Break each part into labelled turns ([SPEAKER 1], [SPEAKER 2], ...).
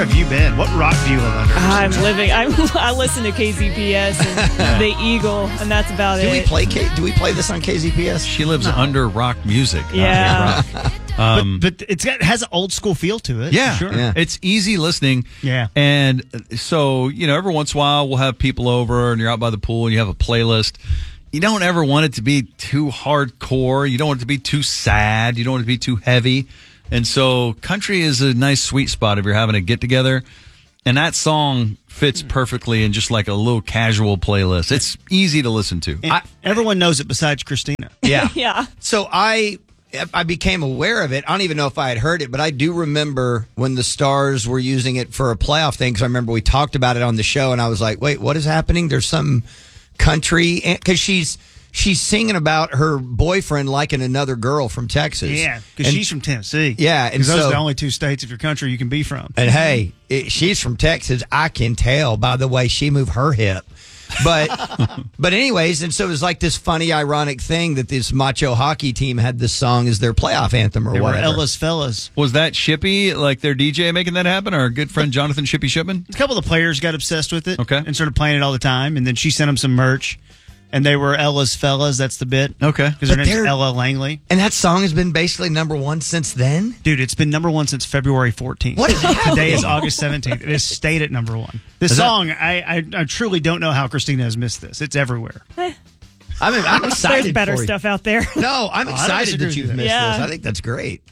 [SPEAKER 1] Have you been? What rock do you live under?
[SPEAKER 2] I listen to KZPS and The Eagle, and that's about it.
[SPEAKER 3] Do we play this on KZPS?
[SPEAKER 4] She lives under rock music.
[SPEAKER 2] Yeah.
[SPEAKER 1] But it has an old school feel to it.
[SPEAKER 4] Yeah,
[SPEAKER 1] sure.
[SPEAKER 4] Yeah. It's easy listening.
[SPEAKER 1] Yeah.
[SPEAKER 4] And so, every once in a while we'll have people over and you're out by the pool and you have a playlist. You don't ever want it to be too hardcore. You don't want it to be too sad. You don't want it to be too heavy. And so country is a nice sweet spot if you're having a get-together. And that song fits perfectly in just like a little casual playlist. It's easy to listen to.
[SPEAKER 1] Everyone knows it besides Christina.
[SPEAKER 3] Yeah.
[SPEAKER 2] Yeah.
[SPEAKER 3] So I became aware of it. I don't even know if I had heard it, but I do remember when the Stars were using it for a playoff thing, because I remember we talked about it on the show, and I was like, wait, what is happening? There's some country, because she's singing about her boyfriend liking another girl from Texas.
[SPEAKER 1] Yeah, because she's from Tennessee.
[SPEAKER 3] Yeah.
[SPEAKER 1] Because those are the only two states of your country you can be from.
[SPEAKER 3] And hey, she's from Texas. I can tell by the way she moved her hip. But anyways, and so it was like this funny, ironic thing that this macho hockey team had this song as their playoff anthem or
[SPEAKER 1] they
[SPEAKER 3] whatever.
[SPEAKER 1] were Ellis Fellas.
[SPEAKER 4] Was that Shippy, like their DJ, making that happen, or our good friend Jonathan Shippy Shipman?
[SPEAKER 1] A couple of the players got obsessed with it.
[SPEAKER 4] Okay.
[SPEAKER 1] And started playing it all the time. And then she sent them some merch. And they were Ella's Fellas. That's the bit.
[SPEAKER 4] Okay.
[SPEAKER 1] Because her name's Ella Langley.
[SPEAKER 3] And that song has been basically number one since then?
[SPEAKER 1] Dude, it's been number one since February 14th.
[SPEAKER 3] What is happening?
[SPEAKER 1] Today is August 17th. It has stayed at number one. This song, I truly don't know how Christina has missed this. It's everywhere.
[SPEAKER 3] I'm excited.
[SPEAKER 2] There's better
[SPEAKER 3] for you.
[SPEAKER 2] stuff out there.
[SPEAKER 3] No, I'm excited that you've missed this. I think that's great.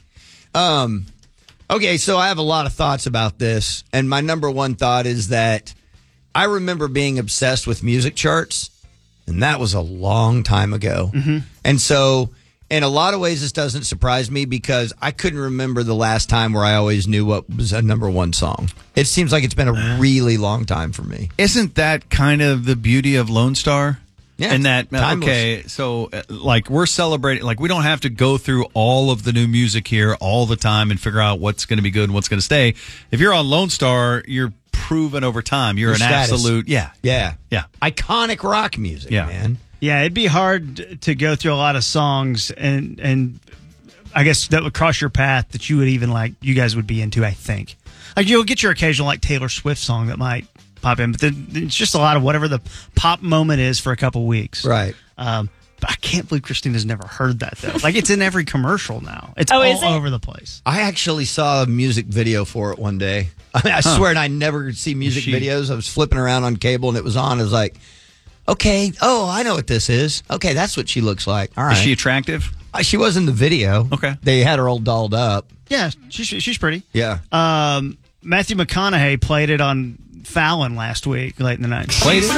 [SPEAKER 3] Okay, so I have a lot of thoughts about this. And my number one thought is that I remember being obsessed with music charts. And that was a long time ago. Mm-hmm. And so, in a lot of ways, this doesn't surprise me because I couldn't remember the last time where I always knew what was a number one song. It seems like it's been a really long time for me.
[SPEAKER 4] Isn't that kind of the beauty of Lone Star?
[SPEAKER 3] Yeah.
[SPEAKER 4] And that,
[SPEAKER 3] timeless.
[SPEAKER 4] okay, so like we're celebrating, like we don't have to go through all of the new music here all the time and figure out what's going to be good and what's going to stay. If you're on Lone Star, you're proven over time. You're an
[SPEAKER 3] status.
[SPEAKER 4] absolute, yeah.
[SPEAKER 3] Iconic rock music, man.
[SPEAKER 1] Yeah, it'd be hard to go through a lot of songs and I guess that would cross your path that you would even like, you guys would be into, I think. Like you'll get your occasional like Taylor Swift song that might pop in, but then it's just a lot of whatever the pop moment is for a couple weeks.
[SPEAKER 3] Right.
[SPEAKER 1] But I can't believe Christina's never heard that though. Like it's in every commercial now. It's all over the place.
[SPEAKER 3] I actually saw a music video for it one day. I mean, I swear, and I never see music videos. I was flipping around on cable and it was on. I was like, okay, I know what this is. Okay, that's what she looks like. All right.
[SPEAKER 4] Is she attractive?
[SPEAKER 3] She was in the video.
[SPEAKER 4] Okay.
[SPEAKER 3] They had her all dolled up.
[SPEAKER 1] Yeah, she's pretty.
[SPEAKER 3] Yeah.
[SPEAKER 1] Matthew McConaughey played it on Fallon last week, late in the night.
[SPEAKER 4] Played it?